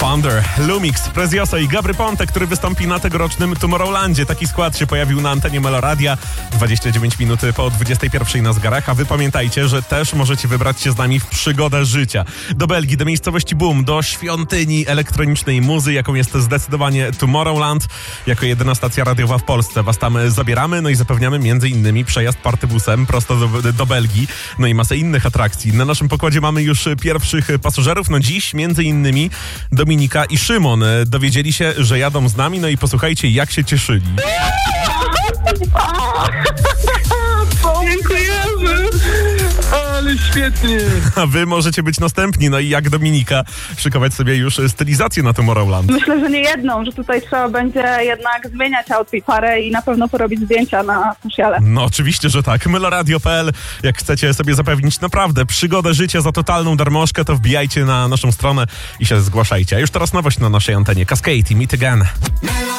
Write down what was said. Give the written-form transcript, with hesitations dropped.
Wonder, Lumix, Prezioso i Gabry Ponte, który wystąpi na tegorocznym Tomorrowlandzie. Taki skład się pojawił na antenie Meloradia 29 minut po 21 na zegarach, a wy pamiętajcie, że też możecie wybrać się z nami w przygodę życia. Do Belgii, do miejscowości Boom, do świątyni elektronicznej muzy, jaką jest zdecydowanie Tomorrowland. Jako jedyna stacja radiowa w Polsce was tam zabieramy, no i zapewniamy m.in. przejazd partybusem prosto do Belgii, no i masę innych atrakcji. Na naszym pokładzie mamy już pierwszych pasażerów, no dziś m.in. Dominika i Szymon dowiedzieli się, że jadą z nami, no i posłuchajcie, jak się cieszyli. Dziękujemy! Ale świetnie! A wy możecie być następni, no i jak Dominika szykować sobie już stylizację na Tomorrowland. Myślę, że nie jedną, że tutaj trzeba będzie jednak zmieniać outfit parę i na pewno porobić zdjęcia na sociale. No oczywiście, że tak. Meloradio.pl. Jak chcecie sobie zapewnić naprawdę przygodę życia za totalną darmożkę, to wbijajcie na naszą stronę i się zgłaszajcie. A już teraz nowość na naszej antenie. Cascade i Meet Again.